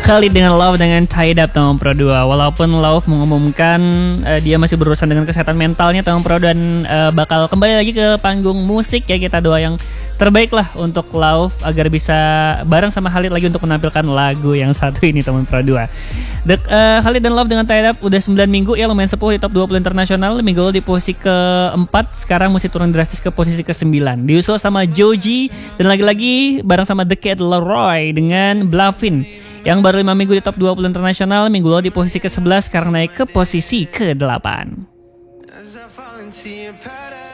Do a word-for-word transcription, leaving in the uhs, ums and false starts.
Khalid dengan Love dengan Tied Up Tahun Pro dua. Walaupun Love mengumumkan uh, dia masih berurusan dengan kesehatan mentalnya Tahun Pro dan uh, bakal kembali lagi ke panggung musik ya, kita doa yang terbaik lah untuk Love agar bisa bareng sama Khalid lagi untuk menampilkan lagu yang satu ini Tahun Pro dua. The, uh, Khalid dan Love dengan Tied Up udah sembilan minggu ya, lumayan sepuh di top dua puluh internasional. Minggu lalu di posisi keempat, sekarang mesti turun drastis ke posisi kesembilan. Diusul sama Joji dan lagi-lagi bareng sama The Kid Laroi dengan Bluffin yang baru lima minggu di top dua puluh internasional. Minggu lalu di posisi ke sebelas, sekarang naik ke posisi ke delapan.